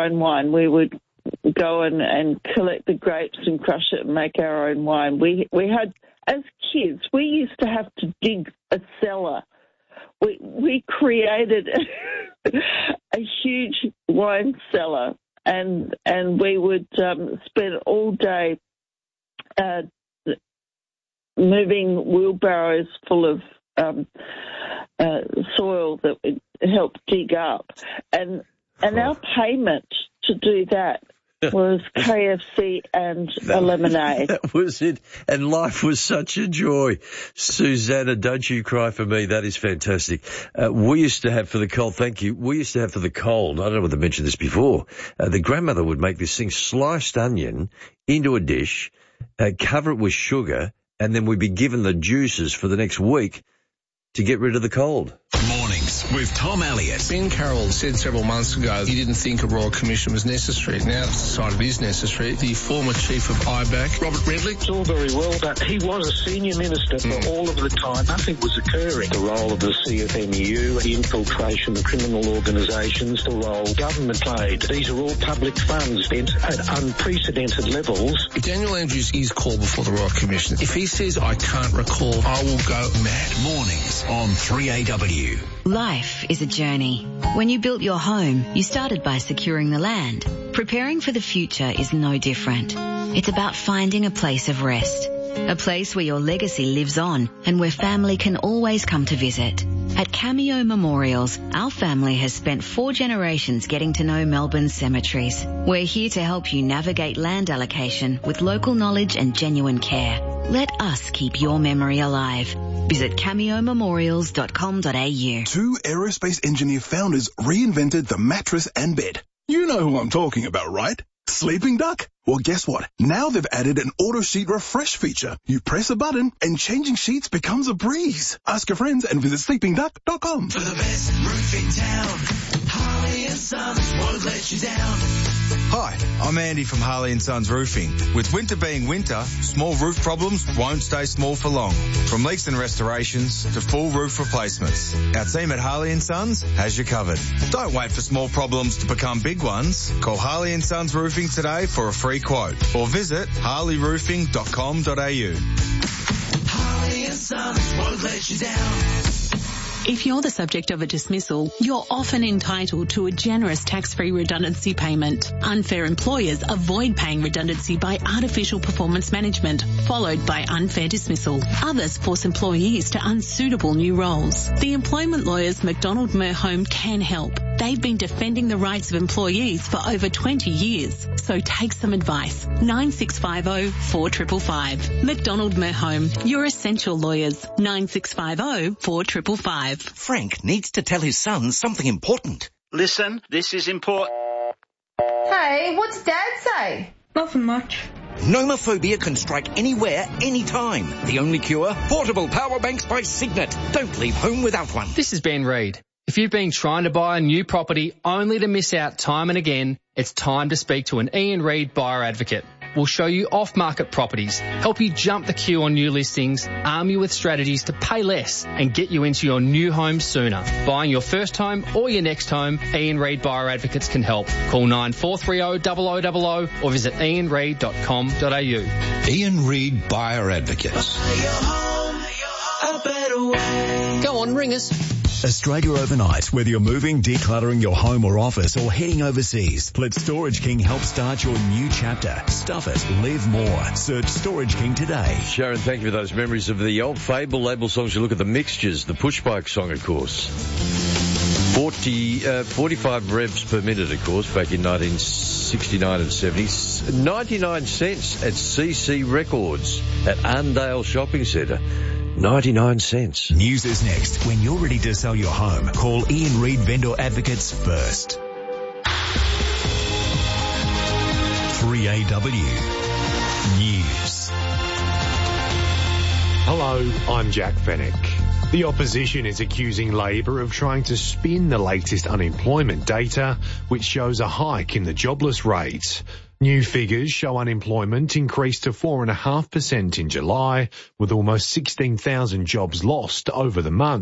our own wine. We would go and collect the grapes and crush it and make our own wine. We had, as kids, we used to have to dig a cellar. We created a huge wine cellar, and we would spend all day moving wheelbarrows full of soil that would help dig up, and our payment to do that was KFC and a lemonade. That was it. And life was such a joy. Susanna, don't you cry for me. That is fantastic. We used to have for the cold, thank you, we used to have for the cold, I don't know whether I mentioned this before, the grandmother would make this thing, sliced onion into a dish, cover it with sugar, and then we'd be given the juices for the next week to get rid of the cold. Mornings with Tom Elliott. Ben Carroll said several months ago he didn't think a Royal Commission was necessary. Now it's decided it is necessary. The former chief of IBAC, Robert Redlich. It's all very well, but he was a senior minister for all of the time. Nothing was occurring. The role of the CFMEU, the infiltration of criminal organisations, the role government played. These are all public funds spent at unprecedented levels. If Daniel Andrews is called before the Royal Commission, if he says, I can't recall, I will go mad. Mornings on 3AW. Life is a journey. When you built your home, you started by securing the land. Preparing for the future is no different. It's about finding a place of rest. A place where your legacy lives on and where family can always come to visit. At Cameo Memorials, our family has spent 4 generations getting to know Melbourne's cemeteries. We're here to help you navigate land allocation with local knowledge and genuine care. Let us keep your memory alive. Visit cameomemorials.com.au. 2 aerospace engineer founders reinvented the mattress and bed. You know who I'm talking about, right? Sleeping Duck? Well, guess what? Now they've added an auto sheet refresh feature. You press a button and changing sheets becomes a breeze. Ask your friends and visit sleepingduck.com. For the best roof in town, Harley & Sons won't let you down. Hi, I'm Andy from Harley & Sons Roofing. With winter being winter, small roof problems won't stay small for long. From leaks and restorations to full roof replacements, our team at Harley & Sons has you covered. Don't wait for small problems to become big ones. Call Harley & Sons Roofing today for a free quote or visit harleyroofing.com.au. Harley & Sons won't let you down. If you're the subject of a dismissal, you're often entitled to a generous tax-free redundancy payment. Unfair employers avoid paying redundancy by artificial performance management, followed by unfair dismissal. Others force employees to unsuitable new roles. The employment lawyers McDonald Merhome can help. They've been defending the rights of employees for over 20 years. So take some advice. 9650 4555. McDonald Merhome, your essential lawyers. 9650 4555. Frank needs to tell his son something important. Listen, this is important. Hey, what's Dad say? Nothing much. Nomophobia can strike anywhere, anytime. The only cure? Portable power banks by Signet. Don't leave home without one. This is Ben Reid. If you've been trying to buy a new property only to miss out time and again, it's time to speak to an Ian Reid buyer advocate. We'll show you off-market properties, help you jump the queue on new listings, arm you with strategies to pay less and get you into your new home sooner. Buying your first home or your next home, Ian Reid Buyer Advocates can help. Call 9430 0000 or visit ianreid.com.au. Ian Reid Buyer Advocates. Buy your home a better way. Go on, ring us. Australia Overnight. Whether you're moving, decluttering your home or office, or heading overseas, let Storage King help start your new chapter. Stuff it. Live more. Search Storage King today. Sharon, thank you for those memories of the old Fable label songs. You look at the mixtures, the push bike song, of course. 45 revs per minute, of course, back in 1969 and 70. 99 cents at CC Records at Arndale Shopping Centre. 99 cents. News is next. When you're ready to sell your home, call Ian Reid Vendor Advocates first. 3AW News. Hello, I'm Jack Fennick. The opposition is accusing Labor of trying to spin the latest unemployment data, which shows a hike in the jobless rate. New figures show unemployment increased to 4.5% in July, with almost 16,000 jobs lost over the month.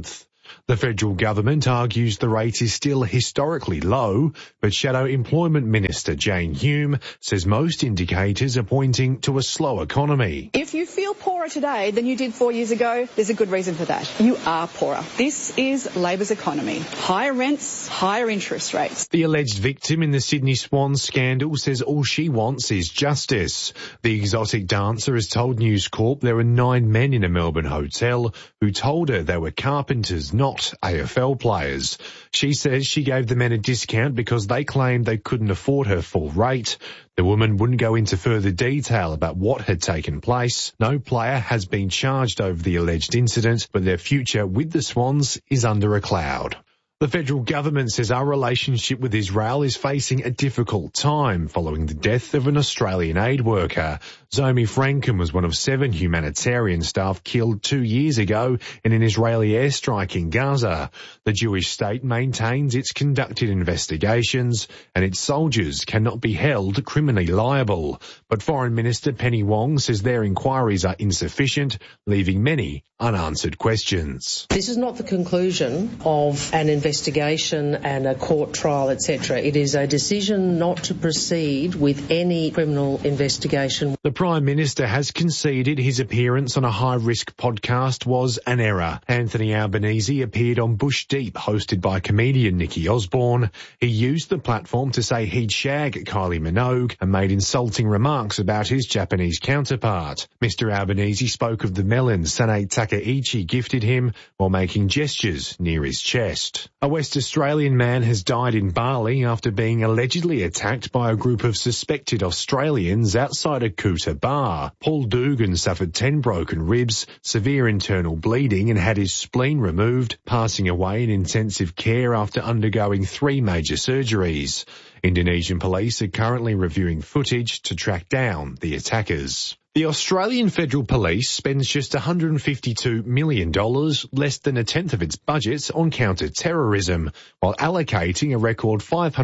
The federal government argues the rate is still historically low, but Shadow Employment Minister Jane Hume says most indicators are pointing to a slow economy. If you feel poorer today than you did 4 years ago, there's a good reason for that. You are poorer. This is Labor's economy. Higher rents, higher interest rates. The alleged victim in the Sydney Swans scandal says all she wants is justice. The exotic dancer has told News Corp there were 9 men in a Melbourne hotel who told her they were carpenters, not AFL players. She says she gave the men a discount because they claimed they couldn't afford her full rate. The woman wouldn't go into further detail about what had taken place. No player has been charged over the alleged incident, but their future with the Swans is under a cloud. The federal government says our relationship with Israel is facing a difficult time following the death of an Australian aid worker. Zomi Franken was one of 7 humanitarian staff killed 2 years ago in an Israeli airstrike in Gaza. The Jewish state maintains it's conducted investigations and its soldiers cannot be held criminally liable. But Foreign Minister Penny Wong says their inquiries are insufficient, leaving many unanswered questions. This is not the conclusion of an investigation and a court trial, etc. It is a decision not to proceed with any criminal investigation. The Prime Minister has conceded his appearance on a high-risk podcast was an error. Anthony Albanese appeared on Bush Deep, hosted by comedian Nikki Osborne. He used the platform to say he'd shag Kylie Minogue and made insulting remarks about his Japanese counterpart. Mr Albanese spoke of the melon Sane Takaichi gifted him while making gestures near his chest. A West Australian man has died in Bali after being allegedly attacked by a group of suspected Australians outside a Kuta bar. Paul Dugan suffered 10 broken ribs, severe internal bleeding and had his spleen removed, passing away in intensive care after undergoing 3 major surgeries. Indonesian police are currently reviewing footage to track down the attackers. The Australian Federal Police spends just $152 million, less than a tenth of its budget, on counter-terrorism, while allocating a record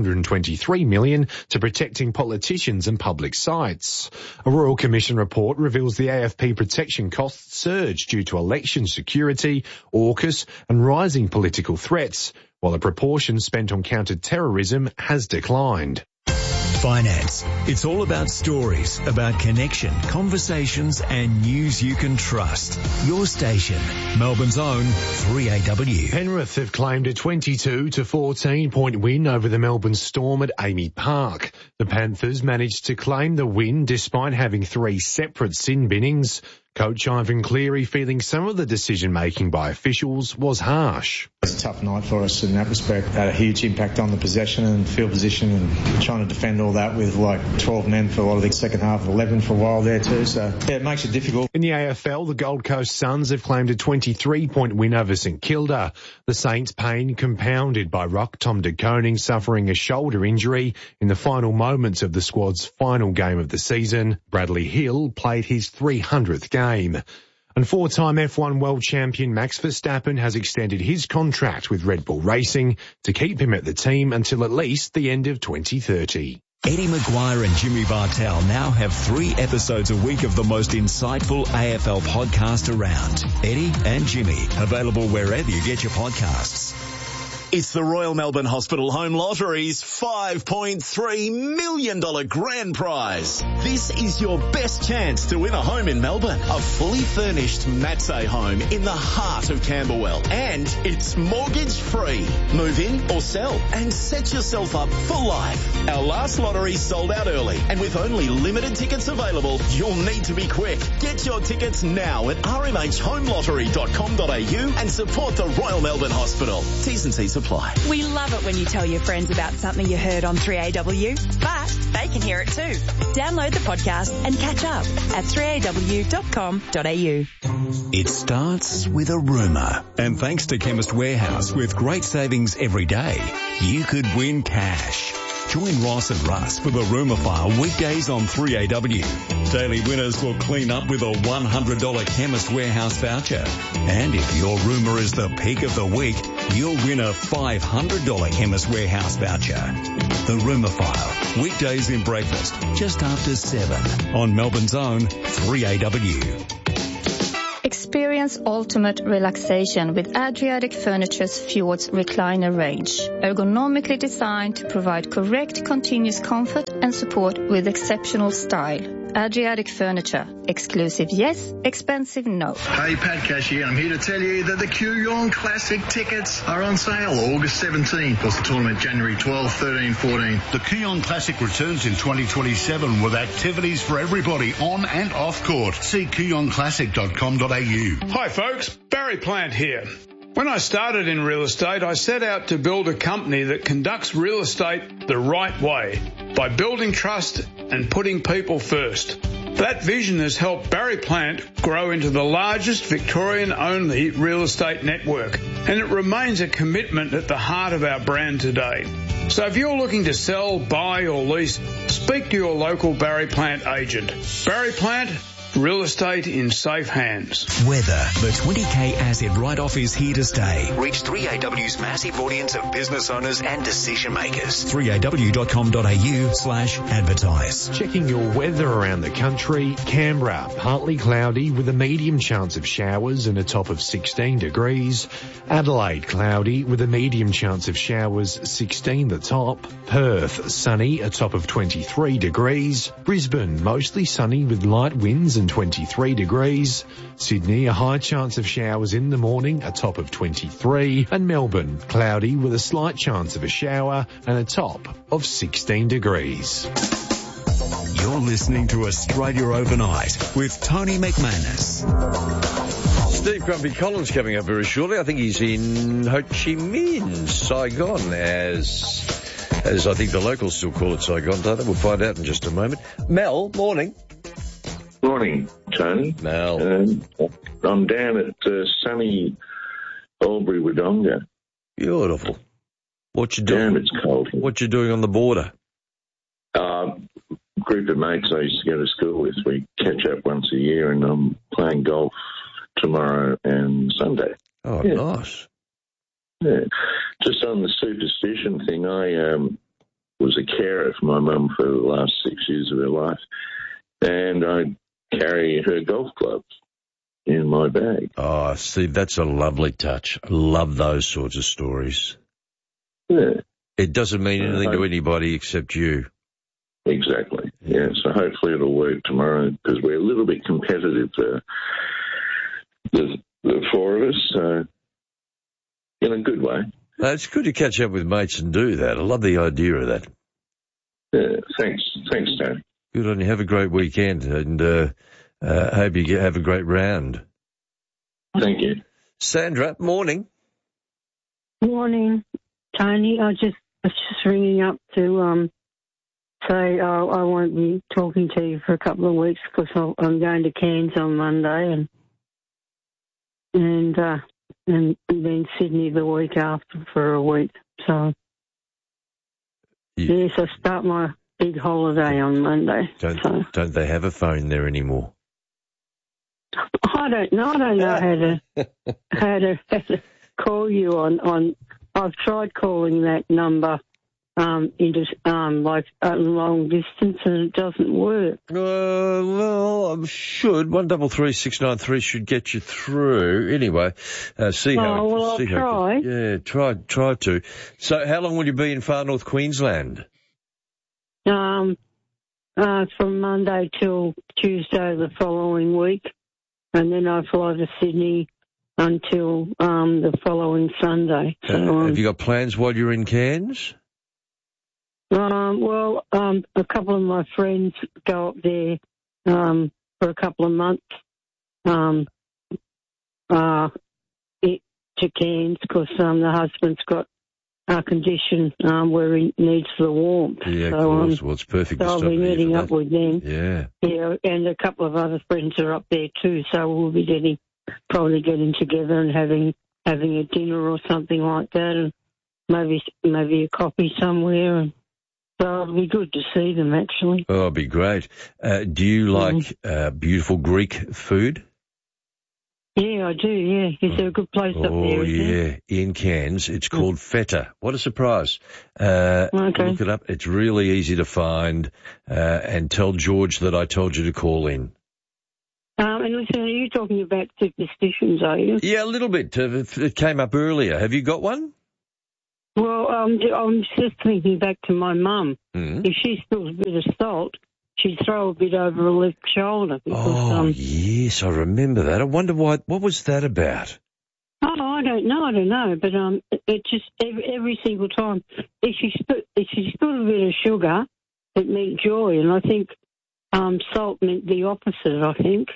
$523 million to protecting politicians and public sites. A Royal Commission report reveals the AFP protection costs surged due to election security, AUKUS and rising political threats, while the proportion spent on counter-terrorism has declined. Finance. It's all about stories, about connection, conversations and news you can trust. Your station, Melbourne's own 3AW. Penrith have claimed a 22-14 point win over the Melbourne Storm at Amy Park. The Panthers managed to claim the win despite having 3 separate sin binnings. Coach Ivan Cleary feeling some of the decision-making by officials was harsh. It's a tough night for us in that respect. Had a huge impact on the possession and field position and trying to defend all that with like 12 men for a lot of the second half, 11 for a while there too. So, yeah, it makes it difficult. In the AFL, the Gold Coast Suns have claimed a 23-point win over St Kilda. The Saints' pain compounded by rock Tom De Koning suffering a shoulder injury in the final moments of the squad's final game of the season. Bradley Hill played his 300th game. And 4-time F1 world champion Max Verstappen has extended his contract with Red Bull Racing to keep him at the team until at least the end of 2030. Eddie Maguire and Jimmy Bartell now have 3 episodes a week of the most insightful AFL podcast around. Eddie and Jimmy, available wherever you get your podcasts. It's the Royal Melbourne Hospital Home Lottery's $5.3 million grand prize. This is your best chance to win a home in Melbourne. A fully furnished Matsay home in the heart of Camberwell. And it's mortgage free. Move in or sell and set yourself up for life. Our last lottery sold out early, and with only limited tickets available, you'll need to be quick. Get your tickets now at rmhhomelottery.com.au and support the Royal Melbourne Hospital. T's and C's apply. We love it when you tell your friends about something you heard on 3AW, but they can hear it too. Download the podcast and catch up at 3aw.com.au. It starts with a rumour. And thanks to Chemist Warehouse, with great savings every day, you could win cash. Join Ross and Russ for the Rumour File weekdays on 3AW. Daily winners will clean up with a $100 Chemist Warehouse voucher. And if your rumour is the peak of the week, you'll win a $500 Chemist Warehouse voucher. The Rumour File, weekdays in breakfast, just after 7 on Melbourne's own 3AW. Experience Experience ultimate relaxation with Adriatic Furniture's Fjords recliner range. Ergonomically designed to provide correct continuous comfort and support with exceptional style. Adriatic Furniture. Exclusive yes, expensive no. Hey, Pat Cash here. I'm here to tell you that the Kooyong Classic tickets are on sale August 17th. Plus the tournament January 12, 13, 14. The Kooyong Classic returns in 2027 with activities for everybody on and off court. See kooyongclassic.com.au. Hi folks, Barry Plant here. When I started in real estate, I set out to build a company that conducts real estate the right way by building trust and putting people first. That vision has helped Barry Plant grow into the largest Victorian-only real estate network, and it remains a commitment at the heart of our brand today. So if you're looking to sell, buy or lease, speak to your local Barry Plant agent. Barry Plant, real estate in safe hands. Weather. The 20K asset write-off is here to stay. Reach 3AW's massive audience of business owners and decision makers. 3AW.com.au/advertise. Checking your weather around the country. Canberra, partly cloudy with a medium chance of showers and a top of 16 degrees. Adelaide, cloudy with a medium chance of showers, 16 the top. Perth, sunny, a top of 23 degrees. Brisbane, mostly sunny with light winds and 23 degrees. Sydney, a high chance of showers in the morning, a top of 23. And Melbourne, cloudy with a slight chance of a shower and a top of 16 degrees. You're listening to Australia Overnight with Tony McManus. Steve Grumpy Collins coming up very shortly. I think he's in Ho Chi Minh, Saigon, as I think the locals still call it Saigon, don't they? We'll find out in just a moment. Mel, morning. Morning, Tony. Mel. I'm down at sunny Albury Wodonga. Beautiful. What you doing? Damn, it's cold. What you doing on the border? Group of mates I used to go to school with. We catch up once a year, and I'm playing golf tomorrow and Sunday. Oh, yeah. Nice. Yeah. Just on the superstition thing, I was a carer for my mum for the last 6 years of her life, and I carry her golf clubs in my bag. Oh, Steve, that's a lovely touch. I love those sorts of stories. Yeah. It doesn't mean anything to anybody except you. Exactly. Yeah, so hopefully it'll work tomorrow, because we're a little bit competitive, the four of us, so in a good way. It's good to catch up with mates and do that. I love the idea of that. Yeah, thanks, Tony. Good on you. Have a great weekend, and hope you have a great round. Thank you. Sandra, morning. Morning, Tony. I was just ringing up to say I won't be talking to you for a couple of weeks because I'm going to Cairns on Monday and then Sydney the week after for a week. So yes, I start my big holiday on Monday. Don't they have a phone there anymore? I don't know how to call you on. I've tried calling that number into like a long distance, and it doesn't work. Well, I should 133 693 should get you through. Anyway, see how. I'll try. Yeah, try to. So, how long will you be in far north Queensland? From Monday till Tuesday the following week, and then I fly to Sydney until the following Sunday. So, have you got plans while you're in Cairns? A couple of my friends go up there for a couple of months to Cairns because the husband's got a condition where he needs the warmth. Yeah, of course. Well, it's perfect. So I'll be meeting up with them. Yeah. Yeah, and a couple of other friends are up there too, so we'll be probably getting together and having a dinner or something like that, and maybe a coffee somewhere. And so it'll be good to see them, actually. Oh, it'll be great. Do you like beautiful Greek food? Yeah, I do, yeah. Is there a good place up there? Oh, yeah, in Cairns. It's called Feta. What a surprise. Look it up. It's really easy to find. And tell George that I told you to call in. And listen, are you talking about superstitions, are you? Yeah, a little bit. It came up earlier. Have you got one? Well, I'm just thinking back to my mum. Mm. If she spills a bit of salt, she'd throw a bit over her left shoulder. Because, yes, I remember that. I wonder what was that about? Oh, I don't know. But it just every single time, if she spilled a bit of sugar, it meant joy, and I think salt meant the opposite. I think.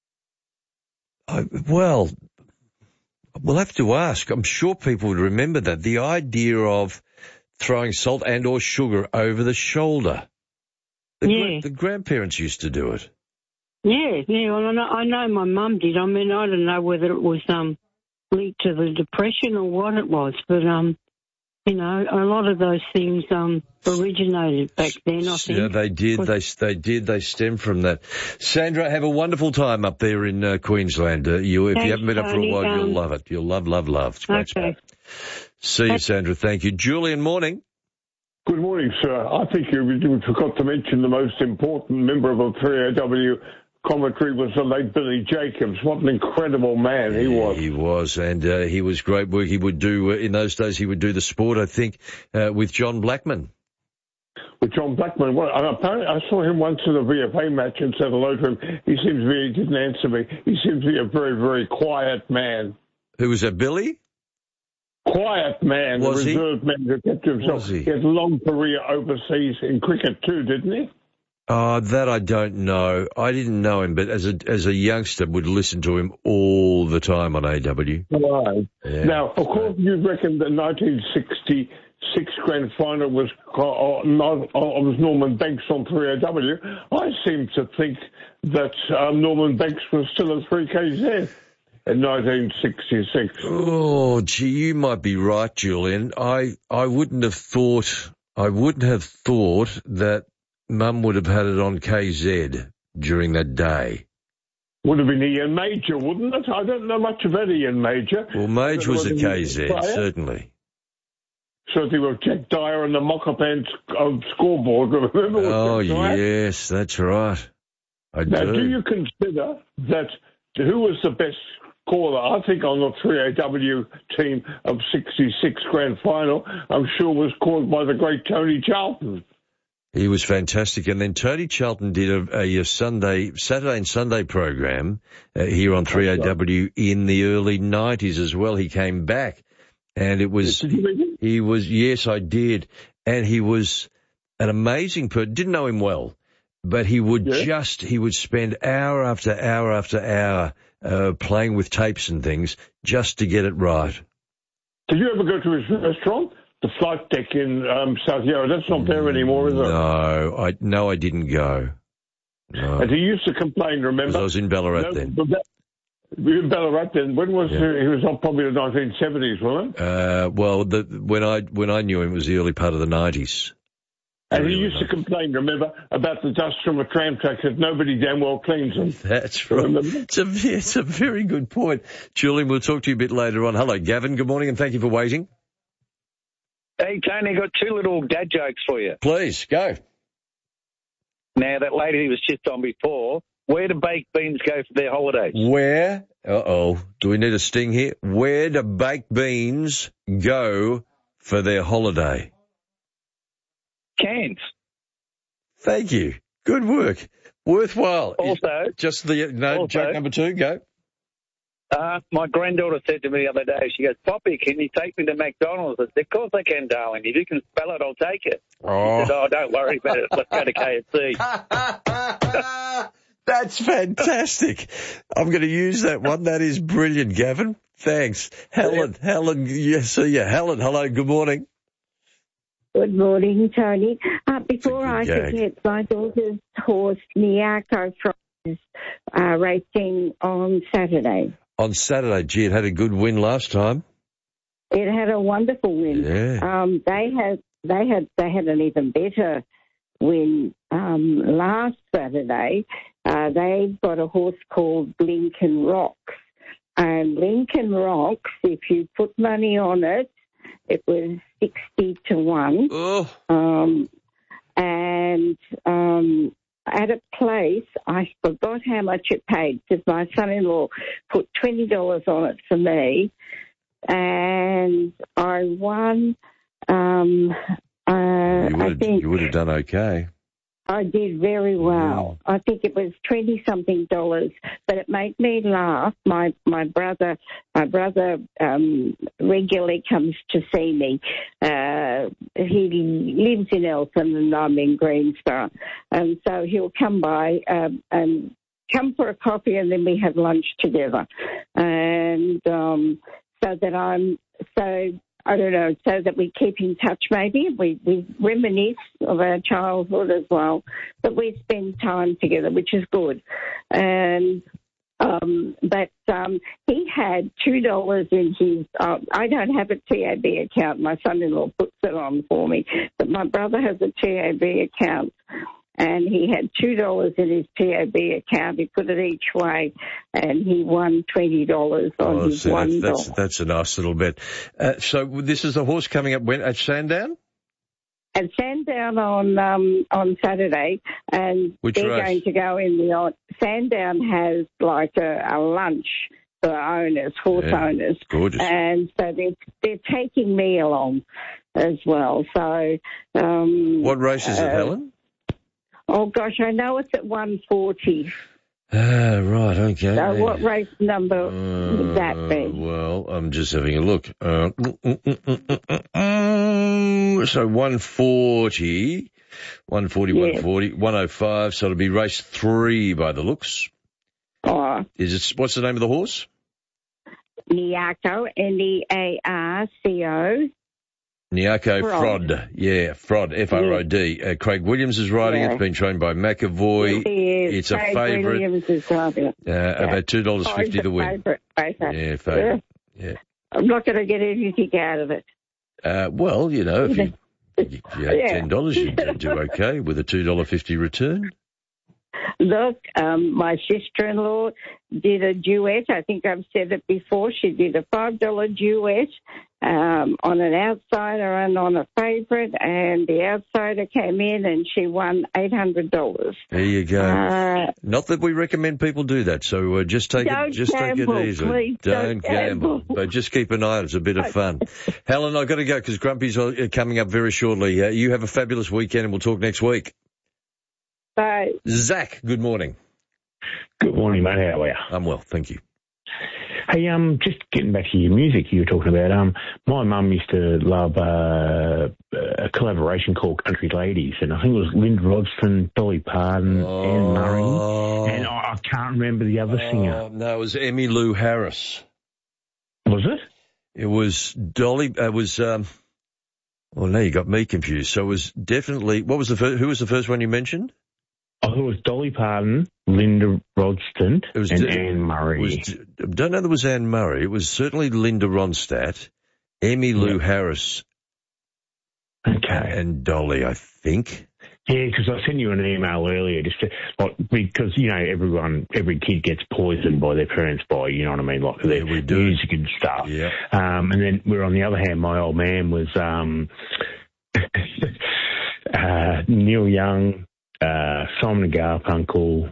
Well, we'll have to ask. I'm sure people would remember that. The idea of throwing salt and or sugar over the shoulder. The grandparents used to do it. Yeah. Well, I know my mum did. I mean, I don't know whether it was linked to the Depression or what it was, but you know, a lot of those things originated back then, I think. Yeah, they did. They stem from that. Sandra, have a wonderful time up there in Queensland. If you haven't been up for a while, you'll love it. You'll love. It's great stuff. See you, Sandra. Thank you. Julian, morning. Good morning, sir. I think you forgot to mention the most important member of the 3AW commentary was the late Billy Jacobs. What an incredible man he was. He was, and he was great work. He would do, in those days, he would do the sport, I think, with John Blackman. With John Blackman. Well, apparently I saw him once at a VFA match and said hello to him. He didn't answer me. He seems to be a very, very quiet man. Who was that, Billy? Quiet man, a reserved man who kept to himself. He had a long career overseas in cricket too, didn't he? That I don't know. I didn't know him, but as a youngster, would listen to him all the time on AW. Right. Yeah. Now, of course, you reckon the 1966 grand final was Norman Banks on 3AW. I seem to think that Norman Banks was still at 3KZ. In 1966. Oh, gee, you might be right, Julian. I wouldn't have thought that Mum would have had it on KZ during that day. Would have been Ian Major, wouldn't it? I don't know much about Ian Major. Well, Mage was at KZ, certainly. Certainly with Jack Dyer and the mock-up and scoreboard. Remember? Oh, yes, that's right. Now, do you consider that who was the best caller, I think, on the 3AW team of 66 grand final, I'm sure was called by the great Tony Charlton. He was fantastic. And then Tony Charlton did a Saturday and Sunday program here on 3AW in the early 90s as well. He came back and it was, yes, I did. And he was an amazing person. Didn't know him well, but he would he would spend hour after hour after hour playing with tapes and things just to get it right. Did you ever go to his restaurant? The Flight Deck in South Yarra. That's not there anymore, is it? No, I didn't go. No. And he used to complain, remember? I was in Ballarat then. In Ballarat then. When was he was on probably the 1970s, wasn't it? Well, when I knew him, it was the early part of the 90s. And he used to complain, remember, about the dust from a tram track that nobody damn well cleans them. That's right. It's a very good point. Julian, we'll talk to you a bit later on. Hello, Gavin. Good morning and thank you for waiting. Hey, Tony, got two little dad jokes for you. Please, go. Now, that lady who was just on before, where do baked beans go for their holidays? Where? Uh-oh. Do we need a sting here? Where do baked beans go for their holiday? Cans. Thank you. Good work. Worthwhile. Also, joke number two, go. My granddaughter said to me the other day, she goes, Poppy, can you take me to McDonald's? I said, of course I can, darling. If you can spell it, I'll take it. Oh. She said, don't worry about it. Let's go to KFC. That's fantastic. I'm going to use that one. That is brilliant, Gavin. Thanks. Helen, yes, Helen, hello, good morning. Good morning, Tony. Before I forget, my daughter's horse, Miyako, is racing on Saturday. On Saturday, gee, it had a good win last time. It had a wonderful win. Yeah. They had an even better win last Saturday. They've got a horse called Lincoln Rocks, and Lincoln Rocks, if you put money on it, it was 60 to 1. Oh. And at a place, I forgot how much it paid because my son-in-law put $20 on it for me, and I won. You would have done okay. I did very well. I think it was $20-something, but it made me laugh. My brother regularly comes to see me. He lives in Eltham and I'm in Greensborough, and so he'll come by and come for a coffee, and then we have lunch together. And I don't know, so that we keep in touch maybe. We reminisce of our childhood as well, but we spend time together, which is good. And but he had $2 in his, I don't have a TAB account. My son-in-law puts it on for me, but my brother has a TAB account. And he had $2 in his TAB account. He put it each way, and he won $20 on his $1. That's a nice little bit. So this is the horse coming up when at Sandown? At Sandown on Saturday, and which they're race? Going to go in the Sandown has like a lunch for owners, horse owners. Gorgeous. And so they're taking me along as well. So what race is it, Helen? Oh, gosh, I know it's at 140. Right, okay. So what race number would that be? Well, I'm just having a look. So 140, 105, so it'll be race 3 by the looks. Oh. What's the name of the horse? Nearco, Nearco. Nearco Frod. Yeah, Frod, F-R-O-D. Craig Williams is riding it. It's been trained by McAvoy. It's Craig a favourite. Williams is riding it. About $2.50 to win. Favourite. Favourite. Yeah. I'm not going to get anything out of it. Well, you know, if you had $10, you'd do okay with a $2.50 return. Look, my sister-in-law did a duet. I think I've said it before. She did a $5 duet on an outsider and on a favourite, and the outsider came in and she won $800. There you go. Not that we recommend people do that, so just take it easy. Please don't gamble. But just keep an eye on it. It's a bit of fun. Helen, I've got to go because Grumpy's coming up very shortly. You have a fabulous weekend, and we'll talk next week. Bye. Zach, good morning. Good morning, mate. How are you? I'm well, thank you. Hey, just getting back to your music you were talking about. My mum used to love a collaboration called Country Ladies, and I think it was Linda Rodston, Dolly Parton, Anne Murray, and I can't remember the other singer. No, it was Emmylou Harris. Was it? It was Dolly. It was. Well, now you got me confused. So it was definitely. What was the first? Who was the first one you mentioned? Oh, it was Dolly Parton, Linda Rodston, and Anne Murray. I don't know there was Anne Murray. It was certainly Linda Ronstadt, Emmylou Harris, and Dolly, I think. Yeah, because I sent you an email earlier because, you know, every kid gets poisoned by their parents by, you know what I mean, like their music and stuff. Yeah. And then we're on the other hand, my old man was Neil Young, Simon Garfunkel,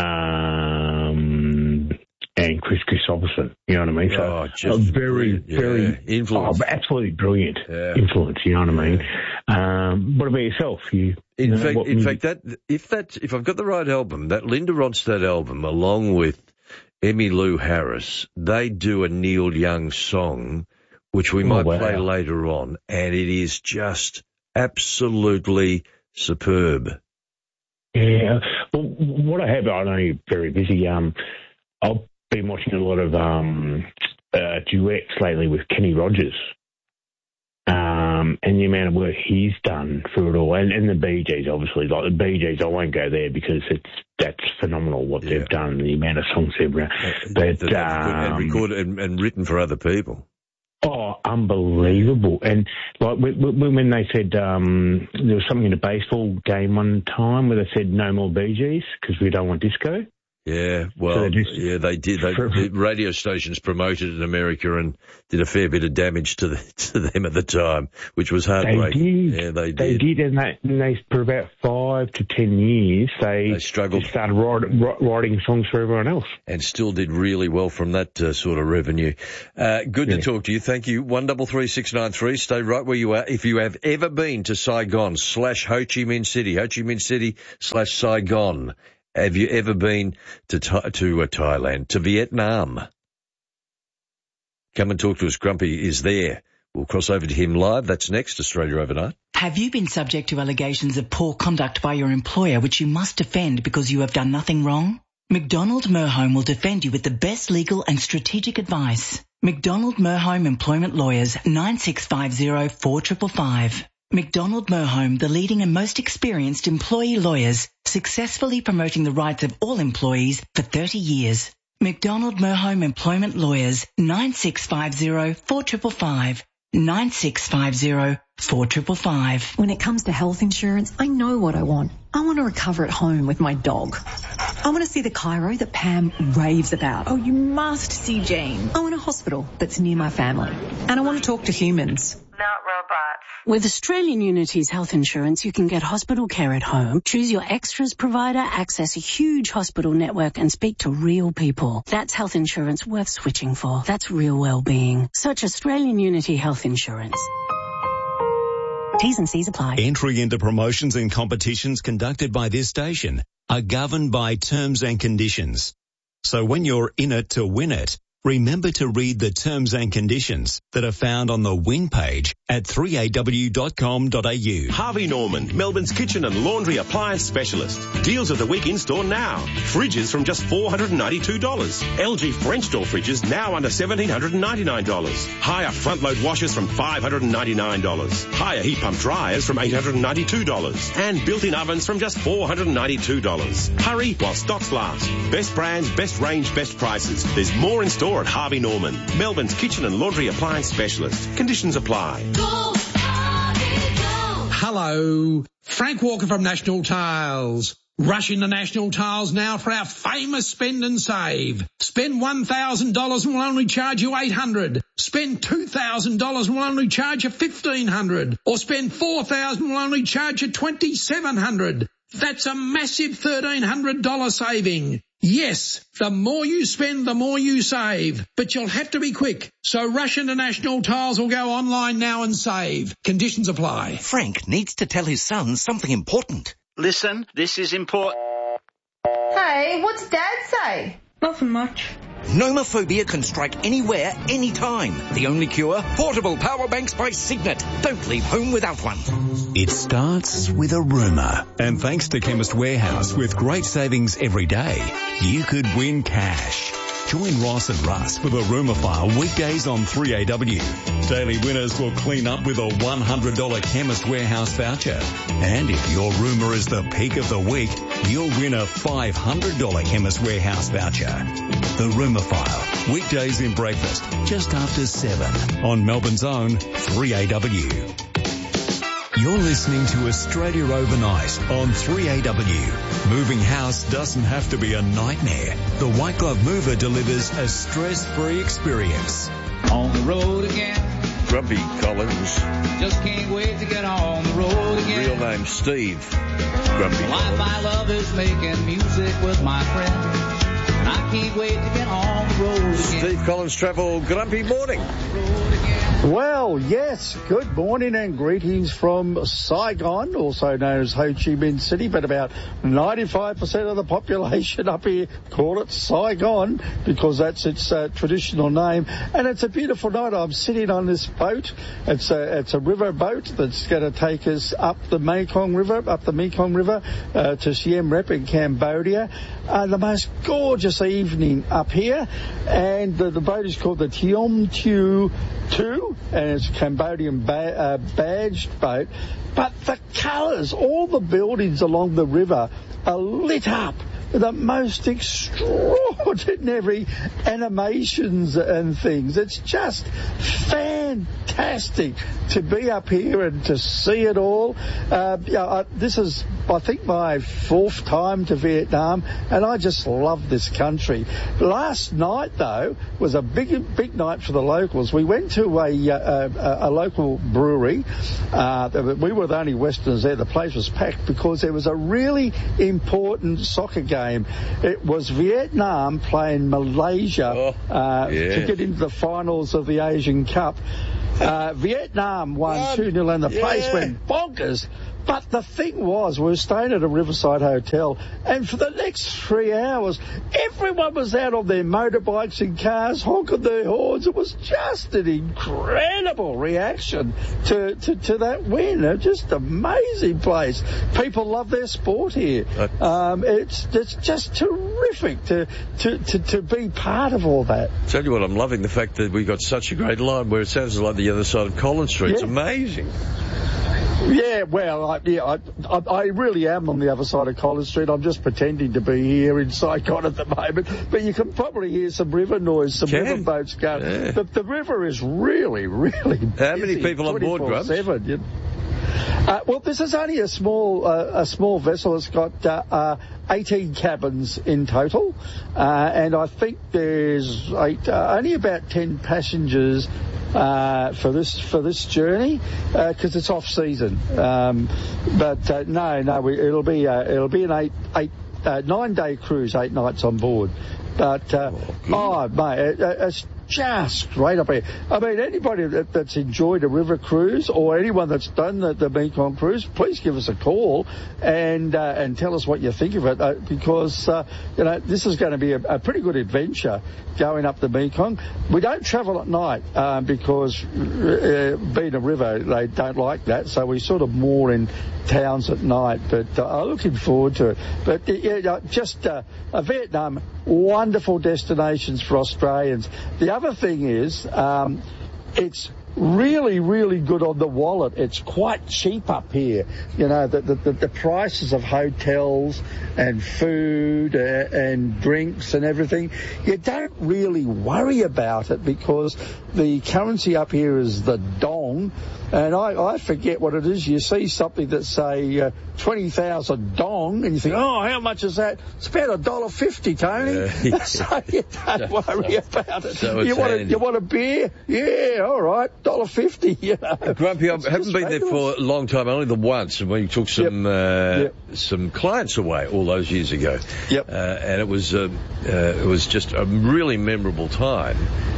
and Chris Christopherson, you know what I mean? So very influence. Absolutely brilliant influence, you know what I mean? What about yourself? In fact, if I've got the right album, that Linda Ronstadt album, along with Emmylou Harris, they do a Neil Young song, which we might play later on, and it is just absolutely superb. Yeah. Well, what I have, I know you're very busy. I've been watching a lot of duets lately with Kenny Rogers, and the amount of work he's done through it all, and the Bee Gees, obviously. Like the Bee Gees, I won't go there because that's phenomenal what they've done, the amount of songs they've written. But and recorded and written for other people. Oh, unbelievable. And like when they said there was something in a baseball game one time where they said no more Bee Gees because we don't want disco. Yeah, well, they did. The radio stations promoted it in America and did a fair bit of damage to them at the time, which was heartbreaking. They did. Yeah, they did. They did, and they for about 5 to 10 years, they struggled. Started writing songs for everyone else. And still did really well from that sort of revenue. Good to talk to you. Thank you. 133693. Stay right where you are. If you have ever been to Saigon / Ho Chi Minh City / Saigon, have you ever been to Thailand, to Vietnam? Come and talk to us. Grumpy is there. We'll cross over to him live. That's next, Australia Overnight. Have you been subject to allegations of poor conduct by your employer, which you must defend because you have done nothing wrong? McDonald Merholm will defend you with the best legal and strategic advice. McDonald Merholm Employment Lawyers, 9650 4555. McDonald Merholm, the leading and most experienced employee lawyers, successfully promoting the rights of all employees for 30 years. McDonald Merholm Employment Lawyers, 9650 4555. 9650 4555. When it comes to health insurance, I know what I want. I want to recover at home with my dog. I want to see the chiro that Pam raves about. Oh, you must see Jane. I want a hospital that's near my family. And I want to talk to humans. Not robots. With Australian Unity's health insurance, you can get hospital care at home, choose your extras provider, access a huge hospital network and speak to real people. That's health insurance worth switching for. That's real well-being. Search Australian Unity Health Insurance. T's and C's apply. Entry into promotions and competitions conducted by this station are governed by terms and conditions. So when you're in it to win it, remember to read the terms and conditions that are found on the win page at 3aw.com.au. Harvey Norman, Melbourne's kitchen and laundry appliance specialist. Deals of the week in store now. Fridges from just $492. LG French door fridges now under $1,799. Higher front load washers from $599. Higher heat pump dryers from $892. And built-in ovens from just $492. Hurry while stocks last. Best brands, best range, best prices. There's more in store at Harvey Norman, Melbourne's kitchen and laundry appliance specialist. Conditions apply. Go, Harvey, go. Hello, Frank Walker from National Tiles. Rush into National Tiles now for our famous spend and save. Spend $1,000 and we'll only charge you $800. Spend $2,000 and we'll only charge you $1,500. Or spend $4,000 and we'll only charge you $2,700. That's a massive $1,300 saving. Yes, the more you spend, the more you save. But you'll have to be quick. So rush into National Tiles or go online now and save. Conditions apply. Frank needs to tell his son something important. Listen, this is important. Hey, what's Dad say? Nothing much. Nomophobia can strike anywhere, anytime. The only cure? Portable power banks by Signet. Don't leave home without one. It starts with a rumour. And thanks to Chemist Warehouse, with great savings every day, you could win cash. Join Ross and Russ for the Rumour File weekdays on 3AW. Daily winners will clean up with a $100 Chemist Warehouse voucher. And if your rumour is the peak of the week, you'll win a $500 Chemist Warehouse voucher. The Rumour File, weekdays in breakfast, just after 7 on Melbourne's own 3AW. You're listening to Australia Overnight on 3AW. Moving house doesn't have to be a nightmare. The White Glove Mover delivers a stress-free experience. On the road again. Grumpy Collins. Just can't wait to get on the road again. Real name Steve Grumpy Collins. Life I love is making music with my friends. And I can't wait to get on the road again. Steve Collins Travel, Grumpy morning. Well, yes, good morning and greetings from Saigon, also known as Ho Chi Minh City, but about 95% of the population up here call it Saigon because that's its traditional name. And it's a beautiful night. I'm sitting on this boat. It's a river boat that's going to take us up the Mekong River to Siem Reap in Cambodia. The most gorgeous evening up here, and the boat is called the Tiom Tu 2, and it's a Cambodian badged boat. But the colours, all the buildings along the river are lit up with the most extraordinary animations and things. It's just fantastic to be up here and to see it all. This is I think, my 4th time to Vietnam, and I just love this country. Last night, though, was a big night for the locals. We went to a local brewery. We were the only Westerners there. The place was packed because there was a really important soccer game. It was Vietnam playing Malaysia to get into the finals of the Asian Cup. Vietnam won 2-0 and the place went bonkers. But the thing was, we were staying at a riverside hotel, and for the next 3 hours, everyone was out on their motorbikes and cars, honking their horns. It was just an incredible reaction to that win. Just an amazing place. People love their sport here. It's just terrific to be part of all that. Tell you what, I'm loving the fact that we got such a great line where it sounds like the other side of Collins Street. Yeah. It's amazing. Yeah, well, I really am on the other side of Collins Street. I'm just pretending to be here in Saigon at the moment. But you can probably hear some river noise, some river boats going. Yeah. The river is really, really busy. How many people on board, Grubs? Well, this is only a small vessel. It's got 18 cabins in total, and I think there's only about 10 passengers for this journey because it's off season. But it'll be an 9-day cruise, 8 nights on board. But mate, it's just great up here. I mean, anybody that's enjoyed a river cruise or anyone that's done the Mekong cruise, please give us a call and tell us what you think of it because this is going to be a pretty good adventure going up the Mekong. We don't travel at night because being a river, they don't like that, so we sort of moor in towns at night. But I'm looking forward to it. But just Vietnam, wonderful destinations for Australians. The other thing is, it's really, really good on the wallet. It's quite cheap up here. You know, the prices of hotels and food and drinks and everything, you don't really worry about it because the currency up here is the dong. And I forget what it is. You see something that's, say, 20,000 dong, and you think, oh, how much is that? It's about $1.50, Tony. So you don't worry about it. So you want a beer? Yeah, all right, $1.50, you know. Grumpy, I haven't been there for a long time, only the once, when you took some clients away all those years ago. Yep. And it was just a really memorable time.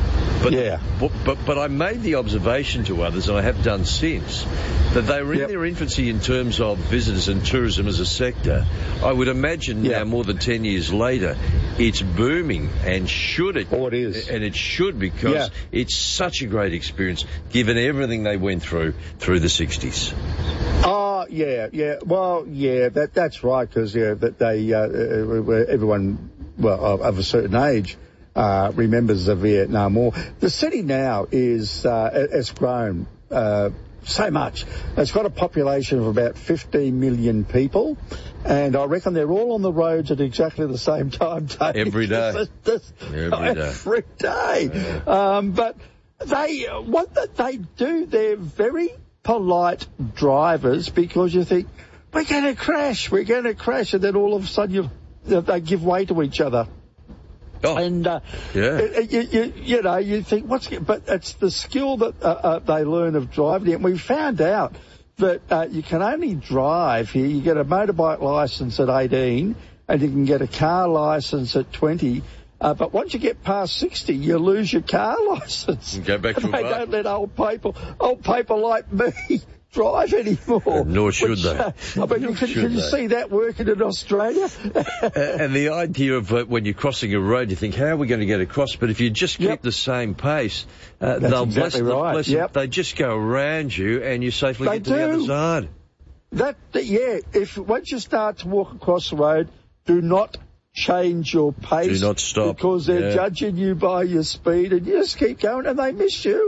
But I made the observation to others, and I have done since, that they were in their infancy in terms of visitors and tourism as a sector. I would imagine now, more than 10 years later, it's booming, and should it? Oh, it is. And it should, because it's such a great experience, given everything they went through the 60s. Oh, yeah. Well, yeah, that's right, because everyone, of a certain age, remembers the Vietnam War. The city now has grown so much. It's got a population of about 15 million people, and I reckon they're all on the roads at exactly the same time. Every day. Every day. But they do, they're very polite drivers because you think, we're going to crash, and then all of a sudden they give way to each other. Oh, and you think but it's the skill that they learn of driving. And we found out that you can only drive here. You get a motorbike license at 18, and you can get a car license at 20. But once you get past 60, you lose your car license. You go back to They don't let old people like me drive anymore. Nor should they. I mean, can you see that working in Australia? And the idea of when you're crossing a road, you think, how are we going to get across? But if you just keep the same pace, they'll exactly bless they just go around you and you safely get to the other side. If once you start to walk across the road, do not change your pace. Do not stop. Because they're judging you by your speed, and you just keep going and they miss you.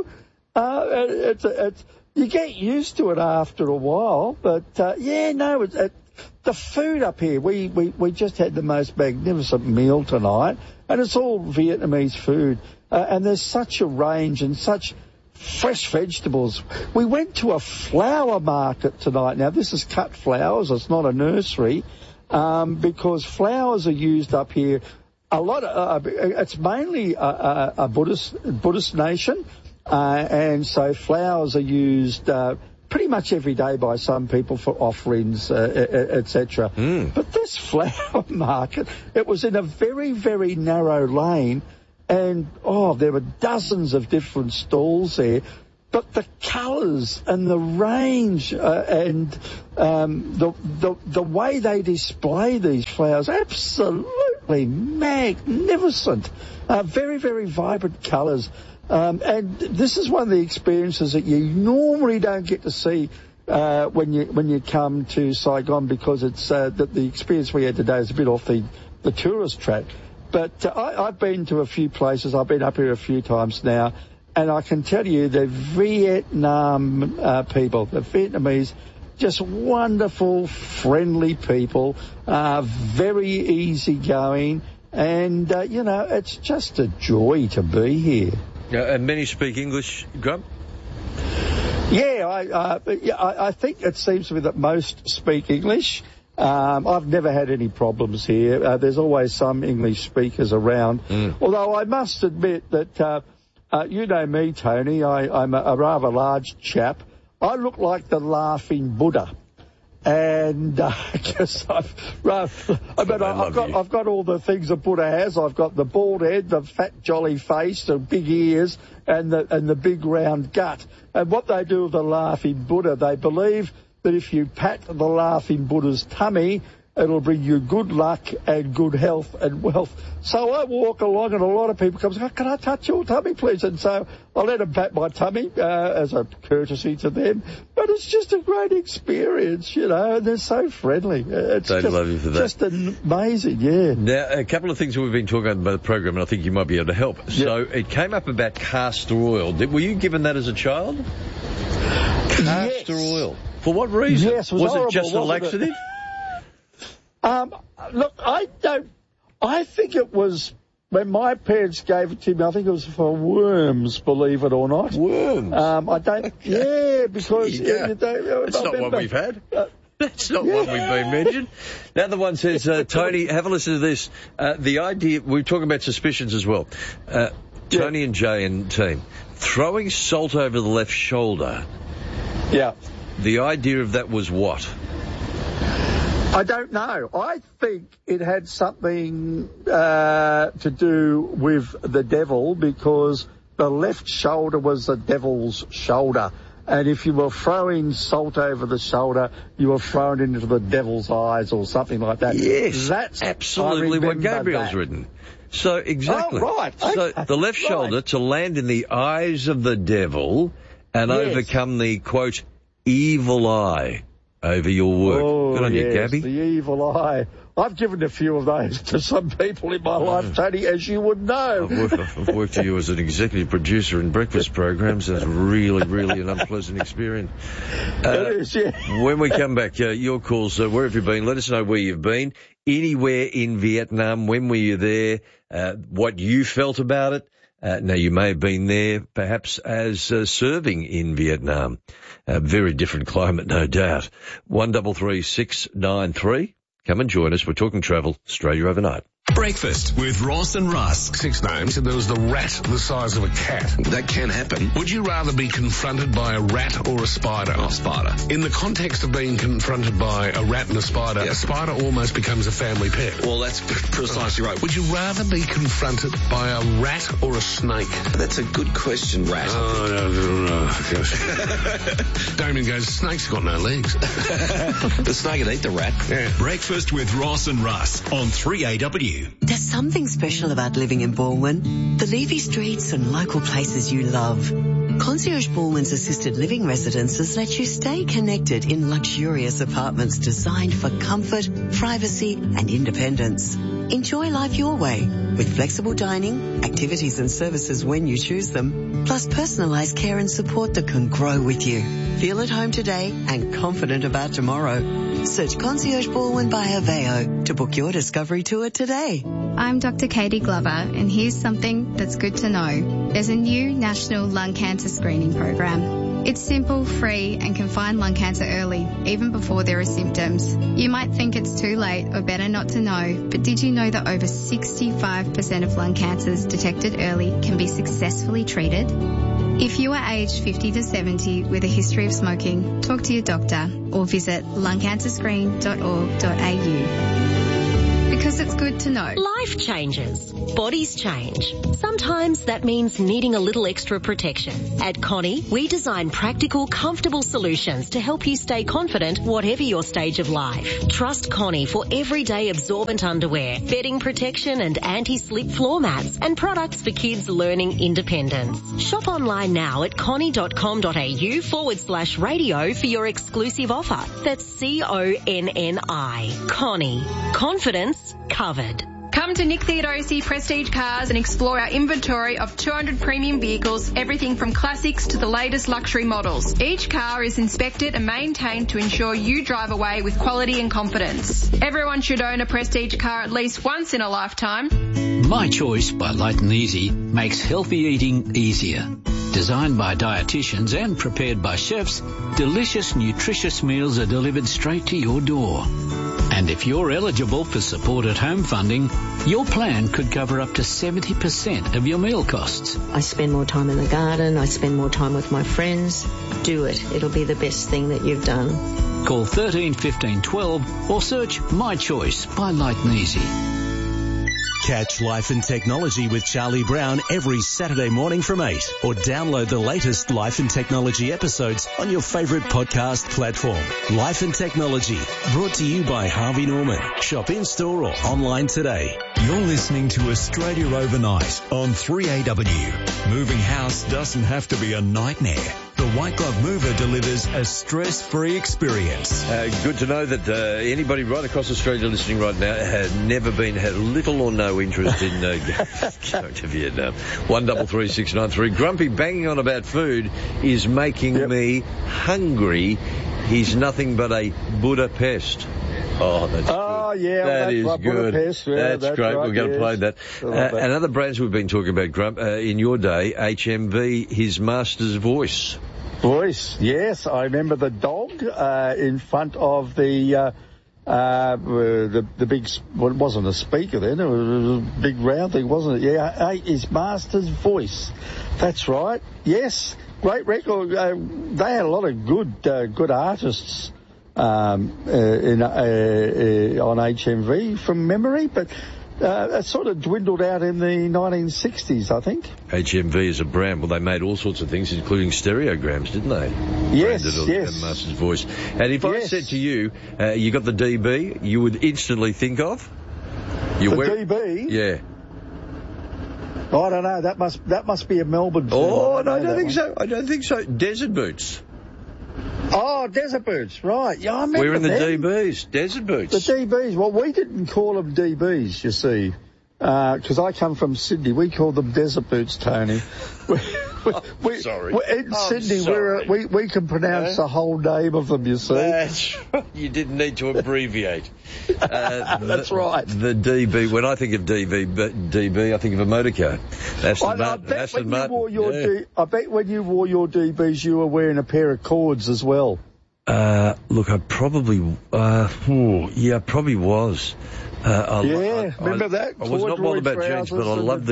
You get used to it after a while, but the food up here, we just had the most magnificent meal tonight, and it's all Vietnamese food, and there's such a range and such fresh vegetables. We went to a flower market tonight. Now, this is cut flowers. It's not a nursery, because flowers are used up here. A lot of it's mainly a Buddhist nation, and so flowers are used pretty much every day by some people for offerings, etc. But this flower market, it was in a very, very narrow lane, and there were dozens of different stalls there. But the colours and the range and the way they display these flowers, absolutely magnificent. Very, very vibrant colours. And this is one of the experiences that you normally don't get to see when you come to Saigon, because it's the experience we had today is a bit off the tourist track. But I've been to a few places. I've been up here a few times now. And I can tell you, the Vietnam people, the Vietnamese, just wonderful, friendly people, very easygoing, and, it's just a joy to be here. And many speak English, Grub? Yeah, I think it seems to me that most speak English. I've never had any problems here. There's always some English speakers around. Although I must admit that... you know me, Tony. I'm a rather large chap. I look like the laughing Buddha, and I've got all the things a Buddha has. I've got the bald head, the fat jolly face, the big ears, and the big round gut. And what they do with the laughing Buddha, they believe that if you pat the laughing Buddha's tummy, it'll bring you good luck and good health and wealth. So I walk along, and a lot of people come and say, "Can I touch your tummy, please?" And so I let them pat my tummy as a courtesy to them. But it's just a great experience, and they're so friendly. They love you for that. Just amazing, yeah. Now, a couple of things that we've been talking about the program, and I think you might be able to help. Yep. So it came up about castor oil. Were you given that as a child? Castor oil. For what reason? Yes, was it just a laxative? Look, I think it was, when my parents gave it to me, I think it was for worms, believe it or not. Worms? Because... It's not one we've had. That's not one we've been mentioned. Now the one says, Tony, have a listen to this. The idea, we're talking about suspicions as well. Tony and Jay and team, throwing salt over the left shoulder. Yeah. The idea of that was what? I don't know. I think it had something to do with the devil, because the left shoulder was the devil's shoulder. And if you were throwing salt over the shoulder, you were throwing it into the devil's eyes or something like that. Yes, that's absolutely what Gabriel's written. So, exactly. Oh, right. So, the left shoulder to land in the eyes of the devil and overcome the, quote, evil eye over your work. Good on you, Gabby. The evil eye. I've given a few of those to some people in my life, Tony, as you would know. I've worked for you as an executive producer in breakfast programs. That's really, really an unpleasant experience. It is, yeah. When we come back, your calls, where have you been? Let us know where you've been. Anywhere in Vietnam, when were you there? What you felt about it. Now, you may have been there, perhaps, as serving in Vietnam. A very different climate, no doubt. 133 693. Come and join us. We're talking travel, Australia overnight. Breakfast with Ross and Russ. 6 names, and there was the rat the size of a cat. That can happen. Would you rather be confronted by a rat or a spider? A spider. In the context of being confronted by a rat and a spider almost becomes a family pet. Well, that's precisely right. Would you rather be confronted by a rat or a snake? That's a good question, rat. Oh, no. Damien goes, snake's got no legs. The snake would eat the rat. Yeah. Breakfast with Ross and Russ on 3AW. There's something special about living in Balwyn. The leafy streets and local places you love. Concierge Balwyn's assisted living residences let you stay connected in luxurious apartments designed for comfort, privacy and independence. Enjoy life your way with flexible dining, activities and services when you choose them, plus personalised care and support that can grow with you. Feel at home today and confident about tomorrow. Search Concierge Baldwin by Aveo to book your discovery tour today. I'm Dr. Katie Glover, and here's something that's good to know. There's a new national lung cancer screening program. It's simple, free, and can find lung cancer early, even before there are symptoms. You might think it's too late or better not to know, but did you know that over 65% of lung cancers detected early can be successfully treated? If you are aged 50 to 70 with a history of smoking, talk to your doctor or visit lungcancerscreen.org.au. Because it's good to know. Life changes. Bodies change. Sometimes that means needing a little extra protection. At Connie, we design practical, comfortable solutions to help you stay confident whatever your stage of life. Trust Connie for everyday absorbent underwear, bedding protection and anti-slip floor mats, and products for kids learning independence. Shop online now at connie.com.au/radio for your exclusive offer. That's CONNI. Connie. Confidence covered. Come to Nick Theodosi Prestige Cars and explore our inventory of 200 premium vehicles, everything from classics to the latest luxury models. Each car is inspected and maintained to ensure you drive away with quality and confidence. Everyone should own a Prestige car at least once in a lifetime. My Choice by Light and Easy makes healthy eating easier. Designed by dietitians and prepared by chefs, delicious, nutritious meals are delivered straight to your door. And if you're eligible for supported home funding, your plan could cover up to 70% of your meal costs. I spend more time in the garden. I spend more time with my friends. Do it. It'll be the best thing that you've done. Call 13 15 12 or search My Choice by Light and Easy. Catch Life and Technology with Charlie Brown every Saturday morning from 8, or download the latest Life and Technology episodes on your favourite podcast platform. Life and Technology, brought to you by Harvey Norman. Shop in-store or online today. You're listening to Australia Overnight on 3AW. Moving house doesn't have to be a nightmare. The White Glove Mover delivers a stress-free experience. Good to know that anybody right across Australia listening right now had little or no interest in going to Vietnam. 133693. Grumpy banging on about food is making me hungry. He's nothing but a Budapest. Oh, that's good. Yeah, that is right, good. Budapest. Yeah, that's great. right, We're going to play that. And other brands we've been talking about, Grump, in your day, HMV, his master's voice. Yes. I remember the dog in front of the big, well, it wasn't a speaker then, it was a big round thing, wasn't it? Yeah, his master's voice. That's right. Yes, great record. They had a lot of good artists on HMV from memory, but it sort of dwindled out in the 1960s, I think. HMV is a brand. Well, they made all sorts of things, including stereograms, didn't they? Yes. Master's voice. And if I said to you, you got the DB, you would instantly think of? DB? Yeah. I don't know. That must be a Melbourne thing. Oh, no, I don't think so. I don't think so. Desert Boots. Oh, Desert Boots, right. Yeah, I remember we're in the DBs, Desert Boots. The DBs. Well, we didn't call them DBs, you see, because I come from Sydney. We called them Desert Boots, Tony. Sorry. In Sydney, we can pronounce the whole name of them, you see. That's right. You didn't need to abbreviate. That's right. The DB. When I think of DB, I think of a motorcar. I bet when you wore your DBs, you were wearing a pair of cords as well. Look, I probably was. Remember that? I was not wild about jeans, but I loved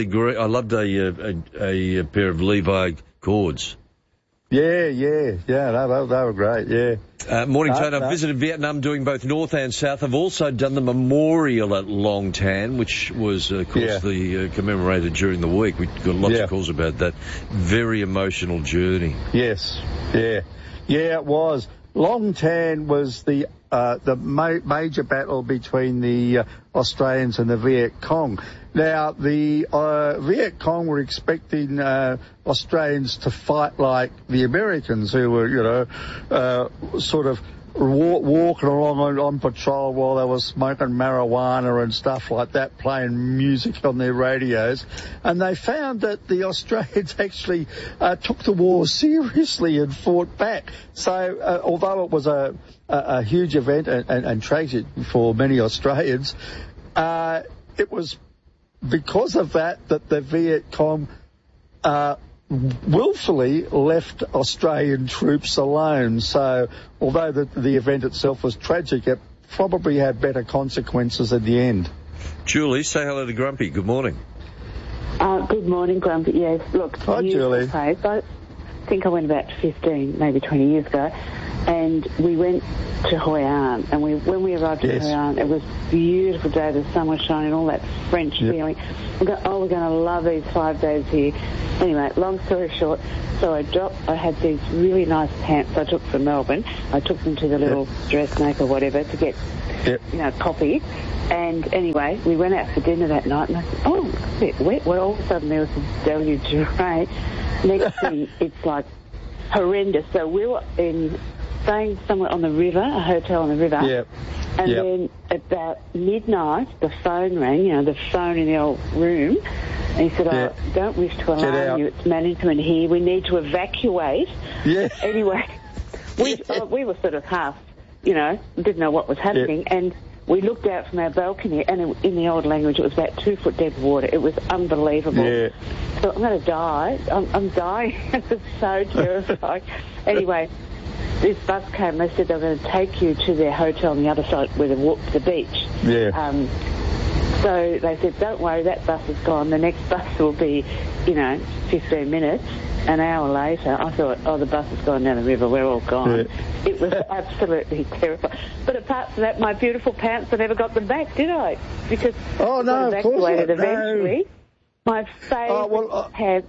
a pair of Levi cords. Yeah, they were great, yeah. Morning, Tony. I've visited Vietnam doing both North and South. I've also done the memorial at Long Tan, which was, of course, commemorated during the week. We got lots of calls about that. Very emotional journey. Yes, yeah, it was. Long Tan was the major battle between the Australians and the Viet Cong. Now, the Viet Cong were expecting Australians to fight like the Americans, who were, sort of walking along on patrol while they were smoking marijuana and stuff like that, playing music on their radios, and they found that the Australians actually took the war seriously and fought back. So although it was a huge event and tragic for many Australians, it was because of that the Viet Cong willfully left Australian troops alone. So although the event itself was tragic, it probably had better consequences at the end. Julie, say hello to Grumpy. Good morning. Good morning, Grumpy. Yes, look, hi, Julie. Place. I think I went about 15, maybe 20 years ago, and we went to Hoi An, and when we arrived in Hoi An, it was a beautiful day, the sun was shining, all that French feeling. We're going to love these 5 days here. Anyway, long story short, so I had these really nice pants I took from Melbourne. I took them to the little dressmaker or whatever to get, copied. And anyway, we went out for dinner that night, and I said, oh, it's a bit wet. Well, all of a sudden there was this deluge of rain. Next thing, it's like horrendous. So we were staying somewhere on the river, a hotel on the river. Yep. And then about midnight, the phone rang, the phone in the old room. And he said, I don't wish to alarm you. It's management here. We need to evacuate. Yeah. Anyway, we were sort of half, didn't know what was happening. Yep. And we looked out from our balcony, and in the old language, it was about 2 foot deep water. It was unbelievable. Yeah. So I'm going to die. I'm dying. It was so terrifying. Anyway, this bus came. They said they were going to take you to their hotel on the other side where they walked to the beach. Yeah. So they said, don't worry, that bus is gone. The next bus will be, 15 minutes. An hour later, I thought, the bus has gone down the river. We're all gone. Yeah. It was absolutely terrifying. But apart from that, my beautiful pants, I never got them back, did I? Because I got evacuated eventually. No. My favourite pants.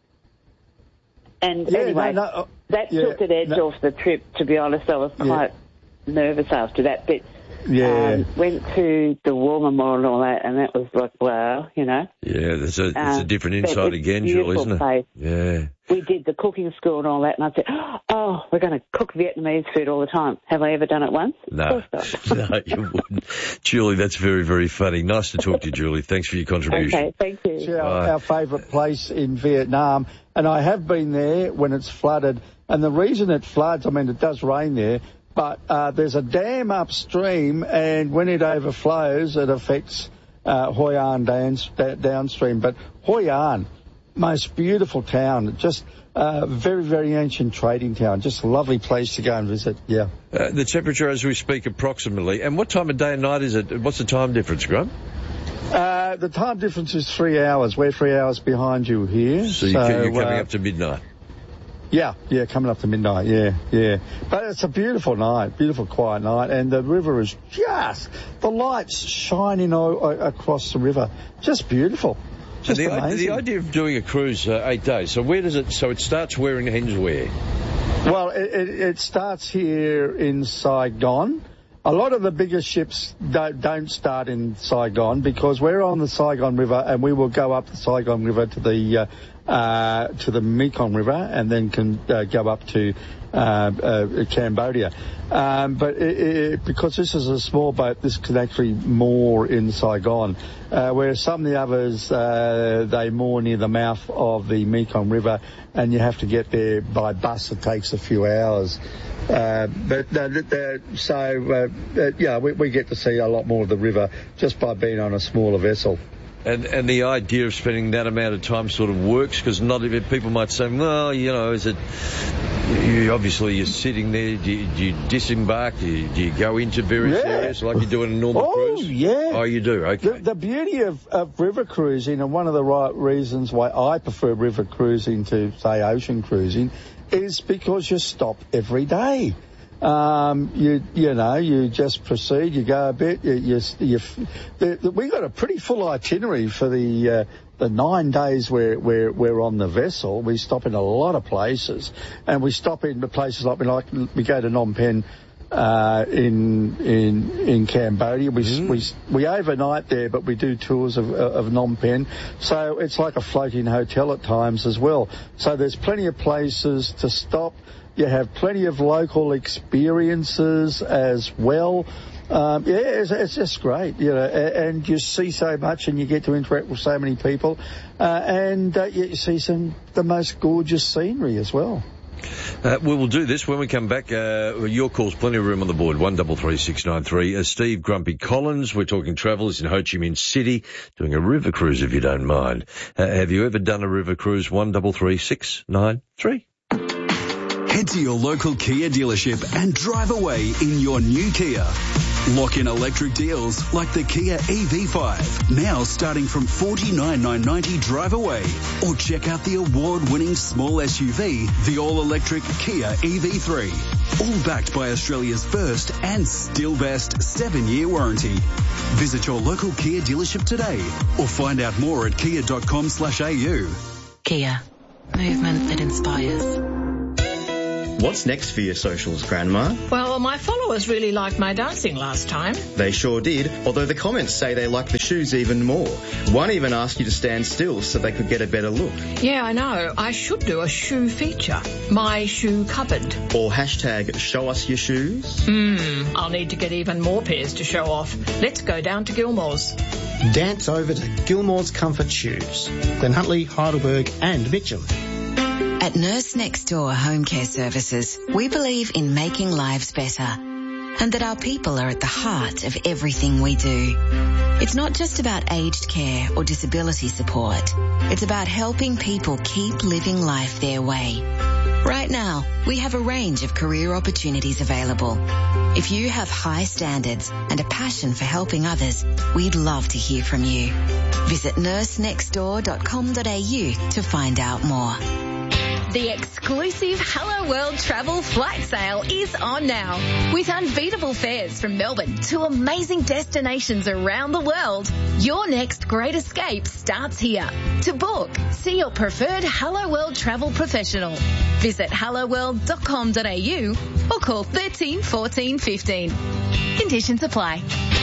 And anyway, that took the edge off the trip, to be honest. I was quite nervous after that. But went to the War Memorial and all that, and that was like, wow, Yeah, it's a different insight again, Jill, isn't it? Place. Yeah. We did the cooking school and all that, and I said, we're going to cook Vietnamese food all the time. Have I ever done it once? No. No, you wouldn't. Julie, that's very, very funny. Nice to talk to you, Julie. Thanks for your contribution. Okay, thank you. It's our favourite place in Vietnam, and I have been there when it's flooded, and the reason it floods, it does rain there, but there's a dam upstream, and when it overflows, it affects Hoi An downstream. But Hoi An, most beautiful town, just very, very ancient trading town, just a lovely place to go and visit, The temperature as we speak approximately, and what time of day and night is it? What's the time difference, Grant? The time difference is 3 hours. We're 3 hours behind you here. So you're coming up to midnight? Yeah, coming up to midnight, yeah. But it's a beautiful night, beautiful quiet night, and the river is the lights shining across the river, just beautiful. Just amazing. The idea of doing a cruise 8 days, so where does it, so it starts where and ends where? Well, it starts here in Saigon. A lot of the bigger ships don't start in Saigon because we're on the Saigon River, and we will go up the Saigon River to the Mekong River, and then can go up to Cambodia. But because this is a small boat, this can actually moor in Saigon, where some of the others, they moor near the mouth of the Mekong River, and you have to get there by bus. It takes a few hours. We get to see a lot more of the river just by being on a smaller vessel. And the idea of spending that amount of time sort of works, because not even people might say, well, is it? You're sitting there. Do you disembark? Do you go into various areas like you do in a normal cruise? Oh, yeah. Oh, you do. Okay. The beauty of river cruising, and one of the right reasons why I prefer river cruising to, say, ocean cruising, is because you stop every day. You just proceed, you go a bit, we got a pretty full itinerary for the 9 days we're on the vessel. We stop in a lot of places, and we stop in the places like we go to Phnom Penh, in Cambodia. We overnight there, but we do tours of Phnom Penh. So it's like a floating hotel at times as well. So there's plenty of places to stop. You have plenty of local experiences as well. It's just great, and you see so much and you get to interact with so many people, and you see the most gorgeous scenery as well. We will do this when we come back. Your calls, plenty of room on the board, 133693. Steve Grumpy Collins, we're talking travel. He's in Ho Chi Minh City, doing a river cruise, if you don't mind. Have you ever done a river cruise? 133693. Head to your local Kia dealership and drive away in your new Kia. Lock in electric deals like the Kia EV5, now starting from $49,990 drive away. Or check out the award-winning small SUV, the all-electric Kia EV3. All backed by Australia's first and still best 7-year warranty. Visit your local Kia dealership today or find out more at kia.com/au. Kia. Movement that inspires. What's next for your socials, Grandma? Well, my followers really liked my dancing last time. They sure did, although the comments say they like the shoes even more. One even asked you to stand still so they could get a better look. Yeah, I know. I should do a shoe feature. My shoe cupboard. Or hashtag show us your shoes. I'll need to get even more pairs to show off. Let's go down to Gilmore's. Dance over to Gilmore's Comfort Shoes. Glen Huntly, Heidelberg and Mitcham. At Nurse Next Door Home Care Services, we believe in making lives better and that our people are at the heart of everything we do. It's not just about aged care or disability support. It's about helping people keep living life their way. Right now, we have a range of career opportunities available. If you have high standards and a passion for helping others, we'd love to hear from you. Visit nursenextdoor.com.au to find out more. The exclusive Hello World Travel Flight Sale is on now. With unbeatable fares from Melbourne to amazing destinations around the world, your next great escape starts here. To book, see your preferred Hello World travel professional. Visit helloworld.com.au or call 13 14 15. Conditions apply.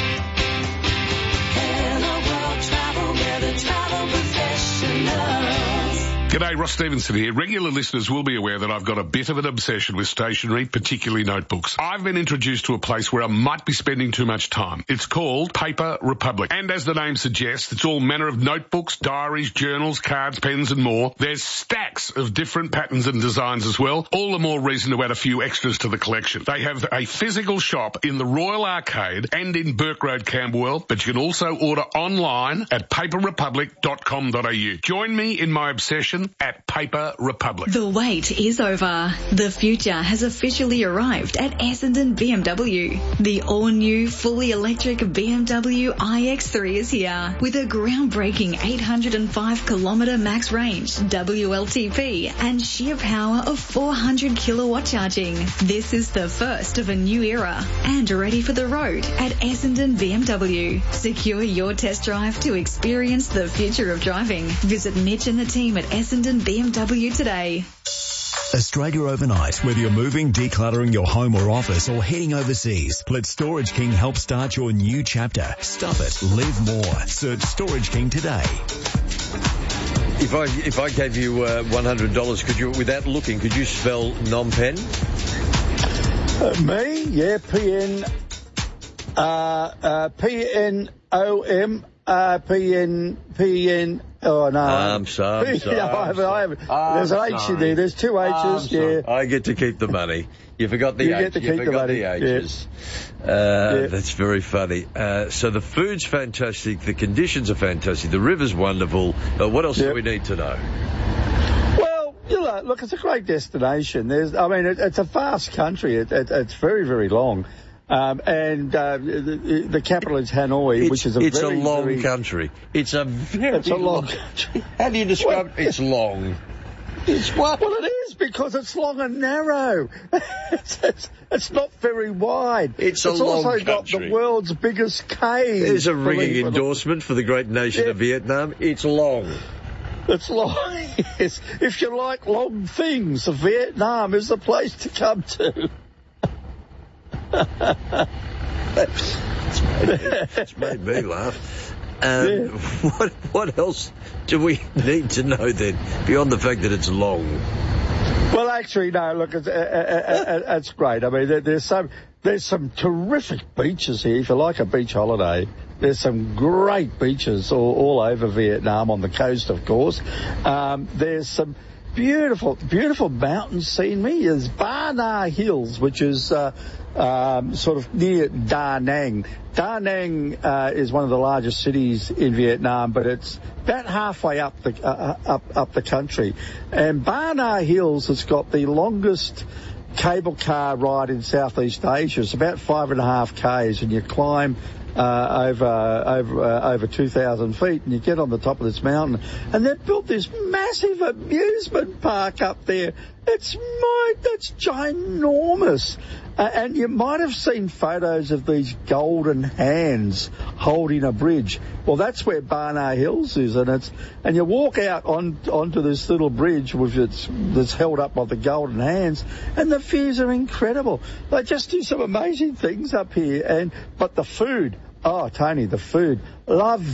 Hello World Travel, where the travel professionals. G'day, Ross Stevenson here. Regular listeners will be aware that I've got a bit of an obsession with stationery, particularly notebooks. I've been introduced to a place where I might be spending too much time. It's called Paper Republic. And as the name suggests, it's all manner of notebooks, diaries, journals, cards, pens and more. There's stacks of different patterns and designs as well. All the more reason to add a few extras to the collection. They have a physical shop in the Royal Arcade and in Burke Road, Camberwell, but you can also order online at paperrepublic.com.au. Join me in my obsession at Paper Republic. The wait is over. The future has officially arrived at Essendon BMW. The all-new, fully electric BMW iX3 is here with a groundbreaking 805-kilometre max range, WLTP, and sheer power of 400 kilowatt charging. This is the first of a new era and ready for the road at Essendon BMW. Secure your test drive to experience the future of driving. Visit Mitch and the team at Essendon BMW today. Australia overnight. Whether you're moving, decluttering your home or office, or heading overseas, let Storage King help start your new chapter. Stuff it. Live more. Search Storage King today. If I gave you $100, could you, without looking, could you spell Phnom Penh? Me? Yeah, P-N-O-M, oh, no. I'm sorry. I haven't. There's an H in there. There's two H's, yeah. I get to keep the money. You forgot the H. Get to keep the money. The H's. Yeah. That's very funny. So the food's fantastic. The conditions are fantastic. The river's wonderful. What else do we need to know? Well, look, it's a great destination. It's a vast country. It's very, very long. And the capital is Hanoi, which is it's a long country. It's a long country. How do you describe it? It's long. It's what? Well, it is because it's long and narrow. It's not very wide. It's long also country. Got the world's biggest cave. There's a ringing endorsement for the great nation of Vietnam. It's long. It's long. Yes. If you like long things, Vietnam is the place to come to. That's made me laugh. What else do we need to know then, beyond the fact that it's long? Well, actually, no. Look, it's great. I mean, there's some terrific beaches here. If you like a beach holiday, there's some great beaches all over Vietnam on the coast, of course. There's some beautiful mountain scenery. There's Ba Na Hills, which is sort of near Da Nang. Da Nang is one of the largest cities in Vietnam, but it's about halfway up the country. And Ba Na Hills has got the longest cable car ride in Southeast Asia. It's about 5.5 k's, and you climb over 2,000 feet, and you get on the top of this mountain, and they've built this massive amusement park up there. That's ginormous. And you might have seen photos of these golden hands holding a bridge. Well, that's where Ba Na Hills is, and you walk out onto this little bridge that's held up by the golden hands, and the views are incredible. They just do some amazing things up here, but the food. Oh, Tony, the food. Love